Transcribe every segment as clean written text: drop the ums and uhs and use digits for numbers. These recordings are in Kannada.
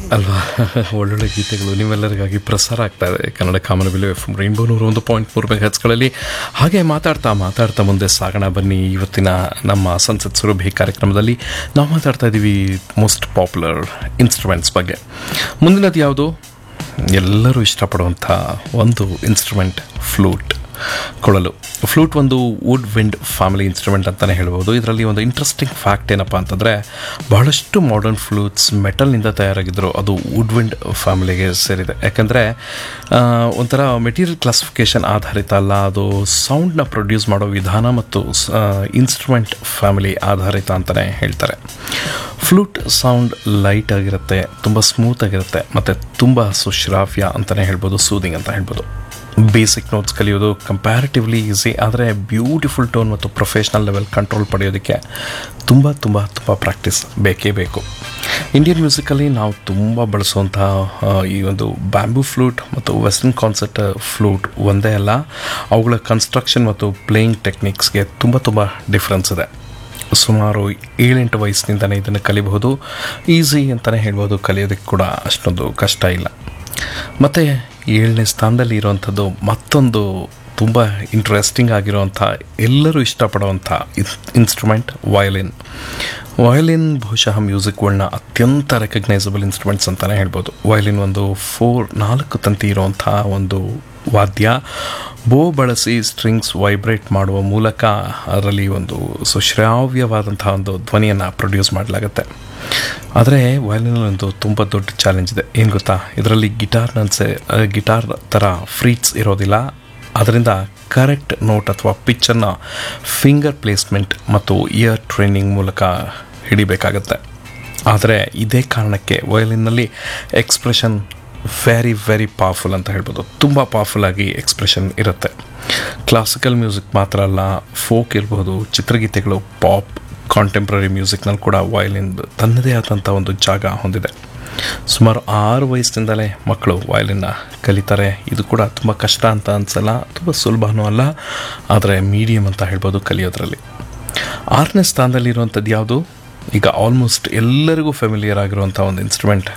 ಅಲ್ವಾ? ಒಳ್ಳೊಳ್ಳೆ ಗೀತೆಗಳು ನಿಮ್ಮೆಲ್ಲರಿಗಾಗಿ ಪ್ರಸಾರ ಆಗ್ತಾ ಇದೆ ಕನ್ನಡ ಕಾಮನಬಿಲ್ಲು ಎಫ್ ರೈನ್ಬೋ 101.3 ಮೆಗಾಹೆರ್ಟ್ಸ್ಗಳಲ್ಲಿ. ಹಾಗೆ ಮಾತಾಡ್ತಾ ಮುಂದೆ ಸಾಗೋಣ ಬನ್ನಿ. ಇವತ್ತಿನ ನಮ್ಮ ಸಂಸತ್ ಸುರಭಿ ಕಾರ್ಯಕ್ರಮದಲ್ಲಿ ನಾವು ಮಾತಾಡ್ತಾ ಇದ್ದೀವಿ ಮೋಸ್ಟ್ ಪಾಪ್ಯುಲರ್ ಇನ್ಸ್ಟ್ರೂಮೆಂಟ್ಸ್ ಬಗ್ಗೆ. ಮುಂದಿನದು ಯಾವುದು? ಎಲ್ಲರೂ ಇಷ್ಟಪಡುವಂಥ ಒಂದು ಇನ್ಸ್ಟ್ರೂಮೆಂಟ್, ಫ್ಲೂಟ್, ಕೊಳಲು. ಫ್ಲೂಟ್ ಒಂದು ವುಡ್ ವಿಂಡ್ ಫ್ಯಾಮಿಲಿ ಇನ್ಸ್ಟ್ರೂಮೆಂಟ್ ಅಂತಲೇ ಹೇಳ್ಬೋದು. ಇದರಲ್ಲಿ ಒಂದು ಇಂಟ್ರೆಸ್ಟಿಂಗ್ ಫ್ಯಾಕ್ಟ್ ಏನಪ್ಪ ಅಂತಂದರೆ, ಬಹಳಷ್ಟು ಮಾಡರ್ನ್ ಫ್ಲೂಟ್ಸ್ ಮೆಟಲ್ನಿಂದ ತಯಾರಾಗಿದ್ದರು, ಅದು ವುಡ್ ವಿಂಡ್ ಫ್ಯಾಮಿಲಿಗೆ ಸೇರಿದೆ. ಯಾಕಂದರೆ ಒಂಥರ ಮೆಟೀರಿಯಲ್ ಕ್ಲಾಸಿಫಿಕೇಷನ್ ಆಧಾರಿತ ಅಲ್ಲ, ಅದು ಸೌಂಡ್ನ ಪ್ರೊಡ್ಯೂಸ್ ಮಾಡೋ ವಿಧಾನ ಮತ್ತು ಇನ್ಸ್ಟ್ರೂಮೆಂಟ್ ಫ್ಯಾಮಿಲಿ ಆಧಾರಿತ ಅಂತಲೇ ಹೇಳ್ತಾರೆ. ಫ್ಲೂಟ್ ಸೌಂಡ್ ಲೈಟ್ ಆಗಿರುತ್ತೆ, ತುಂಬ ಸ್ಮೂತ್ ಆಗಿರುತ್ತೆ ಮತ್ತು ತುಂಬ ಸುಶ್ರಾವ್ಯ ಅಂತಲೇ ಹೇಳ್ಬೋದು, ಸೂದಿಂಗ್ ಅಂತ ಹೇಳ್ಬೋದು. ಬೇಸಿಕ್ ನೋಟ್ಸ್ ಕಲಿಯೋದು ಕಂಪ್ಯಾರಿಟಿವ್ಲಿ ಈಸಿ, ಆದರೆ ಬ್ಯೂಟಿಫುಲ್ ಟೋನ್ ಮತ್ತು ಪ್ರೊಫೆಷ್ನಲ್ ಲೆವೆಲ್ ಕಂಟ್ರೋಲ್ ಪಡೆಯೋದಕ್ಕೆ ತುಂಬ ತುಂಬ ತುಂಬ ಪ್ರಾಕ್ಟೀಸ್ ಬೇಕೇ ಬೇಕು. ಇಂಡಿಯನ್ ಮ್ಯೂಸಿಕಲ್ಲಿ ನಾವು ತುಂಬ ಬಳಸುವಂತಹ ಈ ಒಂದು ಬ್ಯಾಂಬೂ ಫ್ಲೂಟ್ ಮತ್ತು ವೆಸ್ಟರ್ನ್ ಕಾನ್ಸರ್ಟ್ ಫ್ಲೂಟ್ ಒಂದೇ ಅಲ್ಲ, ಅವುಗಳ ಕನ್ಸ್ಟ್ರಕ್ಷನ್ ಮತ್ತು ಪ್ಲೇಯಿಂಗ್ ಟೆಕ್ನಿಕ್ಸ್ಗೆ ತುಂಬ ಡಿಫ್ರೆನ್ಸ್ ಇದೆ. ಸುಮಾರು 7-8 ವಯಸ್ಸಿನಿಂದಲೇ ಇದನ್ನು ಕಲಿಬಹುದು. ಈಸಿ ಅಂತಲೇ ಹೇಳ್ಬೋದು, ಕಲಿಯೋದಕ್ಕೆ ಕೂಡ ಅಷ್ಟೊಂದು ಕಷ್ಟ ಇಲ್ಲ. ಮತ್ತು 7ನೇ ಸ್ಥಾನದಲ್ಲಿ ಇರುವಂಥದ್ದು ಮತ್ತೊಂದು ತುಂಬ ಇಂಟ್ರೆಸ್ಟಿಂಗ್ ಆಗಿರುವಂಥ, ಎಲ್ಲರೂ ಇಷ್ಟಪಡುವಂಥ ಇನ್ಸ್ಟ್ರೂಮೆಂಟ್ ವಯಲಿನ್. ವಯಲಿನ್ ಬಹುಶಃ ಮ್ಯೂಸಿಕ್ ವರ್ಲ್ಡ್ನ ಅತ್ಯಂತ ರೆಕಗ್ನೈಸಬಲ್ ಇನ್ಸ್ಟ್ರೂಮೆಂಟ್ಸ್ ಅಂತಲೇ ಹೇಳ್ಬೋದು. ವಯಲಿನ್ ಒಂದು 4 ತಂತಿ ಇರುವಂಥ ಒಂದು ವಾದ್ಯ. ಬೋ ಬಳಸಿ ಸ್ಟ್ರಿಂಗ್ಸ್ ವೈಬ್ರೇಟ್ ಮಾಡುವ ಮೂಲಕ ಅದರಲ್ಲಿ ಒಂದು ಸುಶ್ರಾವ್ಯವಾದಂತಹ ಒಂದು ಧ್ವನಿಯನ್ನು ಪ್ರೊಡ್ಯೂಸ್ ಮಾಡಲಾಗುತ್ತೆ. ಆದರೆ ವಯಲಿನಲ್ಲಿ ಒಂದು ತುಂಬ ದೊಡ್ಡ ಚಾಲೆಂಜ್ ಇದೆ. ಏನು ಗೊತ್ತಾ? ಇದರಲ್ಲಿ ಗಿಟಾರ್ ಥರ ಫ್ರೀಟ್ಸ್ ಇರೋದಿಲ್ಲ. ಅದರಿಂದ ಕರೆಕ್ಟ್ ನೋಟ್ ಅಥವಾ ಪಿಚ್ಚನ್ನು ಫಿಂಗರ್ ಪ್ಲೇಸ್ಮೆಂಟ್ ಮತ್ತು ಇಯರ್ ಟ್ರೈನಿಂಗ್ ಮೂಲಕ ಹಿಡಿಬೇಕಾಗತ್ತೆ. ಆದರೆ ಇದೇ ಕಾರಣಕ್ಕೆ ವಯಲಿನ್ನಲ್ಲಿ ಎಕ್ಸ್ಪ್ರೆಷನ್ ವೆರಿ ಪವರ್ಫುಲ್ ಅಂತ ಹೇಳ್ಬೋದು. ತುಂಬ ಪವರ್ಫುಲ್ಲಾಗಿ ಎಕ್ಸ್ಪ್ರೆಷನ್ ಇರುತ್ತೆ. ಕ್ಲಾಸಿಕಲ್ ಮ್ಯೂಸಿಕ್ ಮಾತ್ರ ಅಲ್ಲ, ಫೋಕ್ ಇರ್ಬೋದು, ಚಿತ್ರಗೀತೆಗಳು, ಪಾಪ್, ಕಾಂಟೆಂಪ್ರರಿ ಮ್ಯೂಸಿಕ್ನಲ್ಲಿ ಕೂಡ ವಯಲಿನ್ ತನ್ನದೇ ಆದಂಥ ಒಂದು ಜಾಗ ಹೊಂದಿದೆ. ಸುಮಾರು 6 ವಯಸ್ಸಿನಿಂದಲೇ ಮಕ್ಕಳು ವಯಲಿನ್ನ ಕಲಿತಾರೆ. ಇದು ಕೂಡ ತುಂಬ ಕಷ್ಟ ಅಂತ ಅನಿಸಲ್ಲ, ತುಂಬ ಸುಲಭನೂ ಅಲ್ಲ, ಆದರೆ ಮೀಡಿಯಮ್ ಅಂತ ಹೇಳ್ಬೋದು ಕಲಿಯೋದ್ರಲ್ಲಿ. 6ನೇ ಸ್ಥಾನದಲ್ಲಿರುವಂಥದ್ದು ಯಾವುದು? ಈಗ ಆಲ್ಮೋಸ್ಟ್ ಎಲ್ಲರಿಗೂ ಫೆಮಿಲಿಯರ್ ಆಗಿರುವಂಥ ಒಂದು ಇನ್ಸ್ಟ್ರೂಮೆಂಟ್,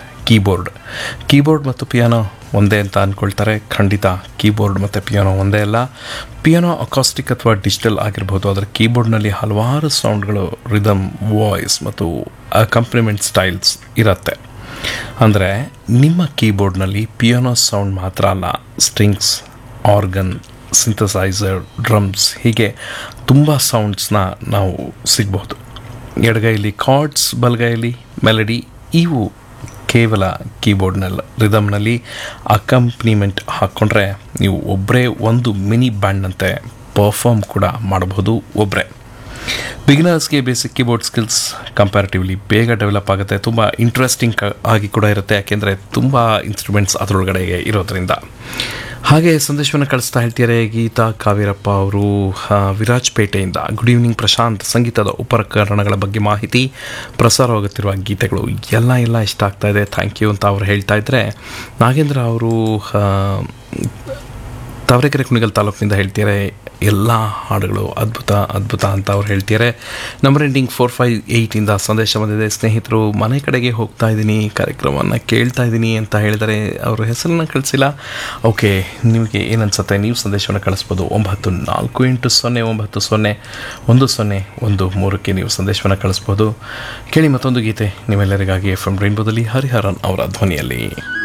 ಕೀಬೋರ್ಡ್ ಮತ್ತು ಪಿಯಾನೋ ಒಂದೇ ಅಂತ ಅಂದ್ಕೊಳ್ತಾರೆ. ಖಂಡಿತ ಕೀಬೋರ್ಡ್ ಮತ್ತು ಪಿಯಾನೋ ಒಂದೇ ಅಲ್ಲ. ಪಿಯಾನೋ ಅಕಾಸ್ಟಿಕ್ ಅಥವಾ ಡಿಜಿಟಲ್ ಆಗಿರ್ಬೋದು, ಆದರೆ ಕೀಬೋರ್ಡ್ನಲ್ಲಿ ಹಲವಾರು ಸೌಂಡ್ಗಳು, ರಿದಮ್, ವಾಯ್ಸ್ ಮತ್ತು ಅಕಂಪ್ನಿಮೆಂಟ್ ಸ್ಟೈಲ್ಸ್ ಇರುತ್ತೆ. ಅಂದರೆ ನಿಮ್ಮ ಕೀಬೋರ್ಡ್ನಲ್ಲಿ ಪಿಯಾನೋ ಸೌಂಡ್ ಮಾತ್ರ ಅಲ್ಲ, ಸ್ಟ್ರಿಂಗ್ಸ್, ಆರ್ಗನ್, ಸಿಂಥಸೈಸರ್, ಡ್ರಮ್ಸ್, ಹೀಗೆ ತುಂಬ ಸೌಂಡ್ಸ್ನ ನಾವು ಸಿಗ್ಬಹುದು. ಎಡಗೈಲಿ ಕಾರ್ಡ್ಸ್, ಬಲಗೈಲಿ ಮೆಲಡಿ. ಇವು ಕೇವಲ ಕೀಬೋರ್ಡ್ನಲ್ಲಿ. ರಿದಮ್ನಲ್ಲಿ ಅಕಂಪ್ನಿಮೆಂಟ್ ಹಾಕ್ಕೊಂಡ್ರೆ ನೀವು ಒಬ್ಬರೇ ಒಂದು ಮಿನಿ ಬ್ಯಾಂಡ್ನಂತೆ ಪರ್ಫಾರ್ಮ್ ಕೂಡ ಮಾಡಬಹುದು ಒಬ್ಬರೇ. ಬಿಗಿನರ್ಸ್ಗೆ ಬೇಸಿಕ್ ಕೀಬೋರ್ಡ್ ಸ್ಕಿಲ್ಸ್ ಕಂಪ್ಯಾರಿಟಿವ್ಲಿ ಬೇಗ ಡೆವಲಪ್ ಆಗುತ್ತೆ. ತುಂಬ ಇಂಟ್ರೆಸ್ಟಿಂಗ್ ಆಗಿ ಕೂಡ ಇರುತ್ತೆ, ಯಾಕೆಂದರೆ ತುಂಬ ಇನ್ಸ್ಟ್ರೂಮೆಂಟ್ಸ್ ಅದರೊಳಗಡೆ ಇರೋದ್ರಿಂದ. ಹಾಗೆ ಸಂದೇಶವನ್ನು ಕಳಿಸ್ತಾ ಹೇಳ್ತಿದ್ದಾರೆ ಗೀತಾ ಕಾವೇರಪ್ಪ ಅವರು ವಿರಾಜಪೇಟೆಯಿಂದ. ಗುಡ್ ಈವ್ನಿಂಗ್ ಪ್ರಶಾಂತ್, ಸಂಗೀತದ ಉಪಕರಣಗಳ ಬಗ್ಗೆ ಮಾಹಿತಿ, ಪ್ರಸಾರವಾಗುತ್ತಿರುವ ಗೀತೆಗಳು ಎಲ್ಲ ಇಷ್ಟ ಆಗ್ತಾ ಇದೆ, ಥ್ಯಾಂಕ್ ಯು ಅಂತ ಅವರು ಹೇಳ್ತಾ ಇದ್ದರೆ, ನಾಗೇಂದ್ರ ಅವರು ತಾವರೆಕೆರೆ ಕುಣಿಗಲ್ ತಾಲೂಕಿನಿಂದ ಹೇಳ್ತಿದ್ದಾರೆ ಎಲ್ಲ ಹಾಡುಗಳು ಅದ್ಭುತ ಅಂತ ಅವ್ರು ಹೇಳ್ತಿದ್ದಾರೆ. ನಂಬರ್ ಎಂಡಿಂಗ್ 458 ಸಂದೇಶ ಬಂದಿದೆ. ಸ್ನೇಹಿತರು, ಮನೆ ಕಡೆಗೆ ಹೋಗ್ತಾ ಇದ್ದೀನಿ, ಕಾರ್ಯಕ್ರಮವನ್ನು ಕೇಳ್ತಾ ಇದ್ದೀನಿ ಅಂತ ಹೇಳಿದರೆ ಅವ್ರ ಹೆಸರನ್ನು ಕಳಿಸಿಲ್ಲ. ಓಕೆ, ನಿಮಗೆ ಏನನ್ಸುತ್ತೆ? ನೀವು ಸಂದೇಶವನ್ನು ಕಳಿಸ್ಬೋದು. 9489090101 ನೀವು ಸಂದೇಶವನ್ನು ಕಳಿಸ್ಬೋದು. ಕೇಳಿ ಮತ್ತೊಂದು ಗೀತೆ ನಿಮ್ಮೆಲ್ಲರಿಗಾಗಿ FM ರೈನ್ಬೋದಲ್ಲಿ ಹರಿಹರನ್ ಅವರ ಧ್ವನಿಯಲ್ಲಿ.